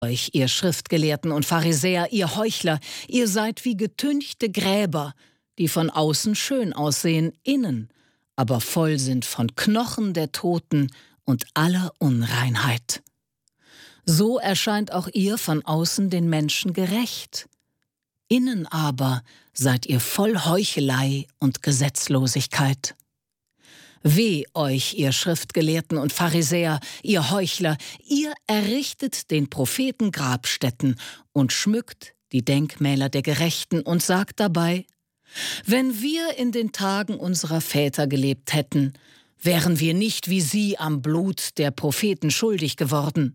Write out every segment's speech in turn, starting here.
Euch, ihr Schriftgelehrten und Pharisäer, ihr Heuchler, ihr seid wie getünchte Gräber, die von außen schön aussehen, innen aber voll sind von Knochen der Toten und aller Unreinheit. So erscheint auch ihr von außen den Menschen gerecht. Innen aber seid ihr voll Heuchelei und Gesetzlosigkeit. Weh euch, ihr Schriftgelehrten und Pharisäer, ihr Heuchler, ihr errichtet den Propheten Grabstätten und schmückt die Denkmäler der Gerechten und sagt dabei: Wenn wir in den Tagen unserer Väter gelebt hätten, wären wir nicht wie sie am Blut der Propheten schuldig geworden.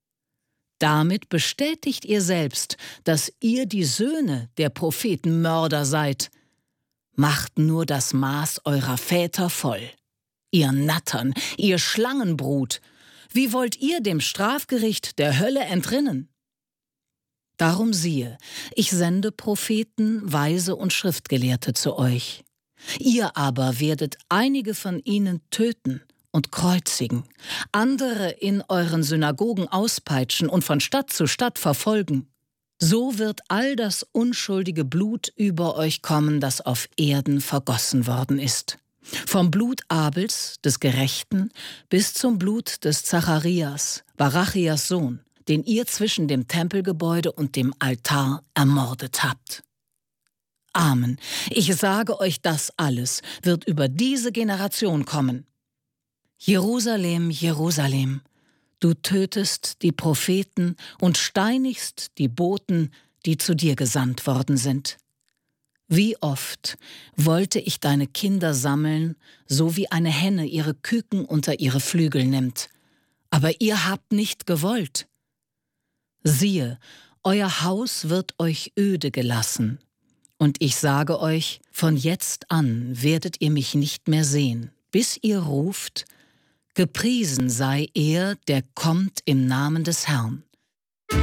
Damit bestätigt ihr selbst, dass ihr die Söhne der Prophetenmörder seid. Macht nur das Maß eurer Väter voll. Ihr Nattern, ihr Schlangenbrut, wie wollt ihr dem Strafgericht der Hölle entrinnen? Darum siehe, ich sende Propheten, Weise und Schriftgelehrte zu euch. Ihr aber werdet einige von ihnen töten und kreuzigen, andere in euren Synagogen auspeitschen und von Stadt zu Stadt verfolgen. So wird all das unschuldige Blut über euch kommen, das auf Erden vergossen worden ist. Vom Blut Abels, des Gerechten, bis zum Blut des Zacharias, Barachias Sohn, den ihr zwischen dem Tempelgebäude und dem Altar ermordet habt. Amen. Ich sage euch, das alles wird über diese Generation kommen. Jerusalem, Jerusalem, du tötest die Propheten und steinigst die Boten, die zu dir gesandt worden sind. Wie oft wollte ich deine Kinder sammeln, so wie eine Henne ihre Küken unter ihre Flügel nimmt. Aber ihr habt nicht gewollt. Siehe, euer Haus wird euch öde gelassen. Und ich sage euch, von jetzt an werdet ihr mich nicht mehr sehen, bis ihr ruft: Gepriesen sei er, der kommt im Namen des Herrn.